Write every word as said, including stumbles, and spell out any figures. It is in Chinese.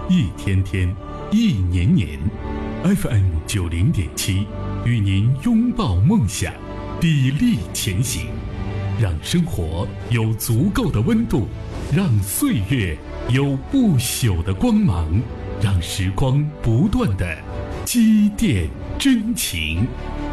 一天天，一年年。F M 九零点七，与您拥抱梦想，砥砺前行，让生活有足够的温度，让岁月有不朽的光芒，让时光不断的积淀真情。